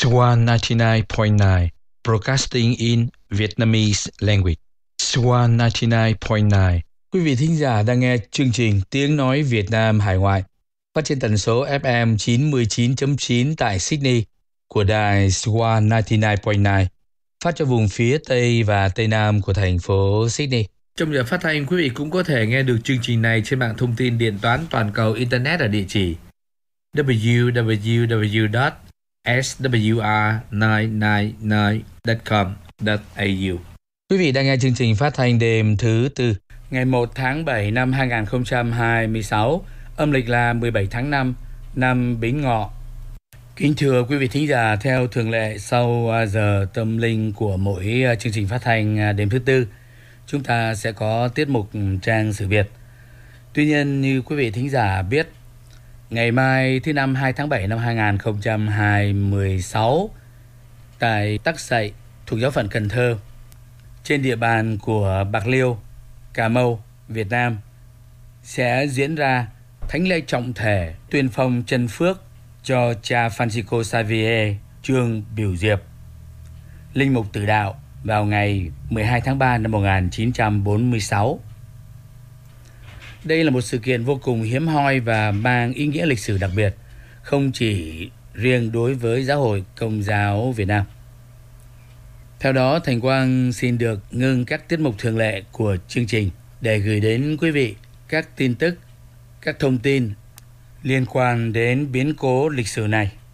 Swan 99.9 Broadcasting in Vietnamese language. Swan 99.9. Quý vị thính giả đang nghe chương trình Tiếng nói Việt Nam hải ngoại phát trên tần số FM 99.9 tại Sydney của đài Swan 99.9 phát cho vùng phía Tây và Tây Nam của thành phố Sydney. Trong giờ phát thanh, quý vị cũng có thể nghe được chương trình này trên mạng thông tin điện toán toàn cầu Internet ở địa chỉ www.swr999.com.au. Quý vị đang nghe chương trình phát thanh đêm thứ Tư, ngày 1 tháng 7 năm 2026, âm lịch là 17 tháng 5 năm Bính Ngọ. Kính thưa quý vị thính giả, theo thường lệ sau giờ tâm linh của mỗi chương trình phát thanh đêm thứ Tư, chúng ta sẽ có tiết mục Trang Sử Việt. Tuy nhiên, như quý vị thính giả biết, ngày mai thứ Năm 2 tháng 7 năm 2026, tại Tắc Sậy thuộc giáo phận Cần Thơ, trên địa bàn của Bạc Liêu, Cà Mau, Việt Nam, sẽ diễn ra thánh lễ trọng thể tuyên phong chân phước cho cha Francisco Xavier Trương Biểu Diệp, linh mục tử đạo, vào ngày 12 tháng 3 năm 1946. Đây là một sự kiện vô cùng hiếm hoi và mang ý nghĩa lịch sử đặc biệt, không chỉ riêng đối với Giáo hội Công giáo Việt Nam. Theo đó, Thành Quang xin được ngưng các tiết mục thường lệ của chương trình để gửi đến quý vị các tin tức, các thông tin liên quan đến biến cố lịch sử này.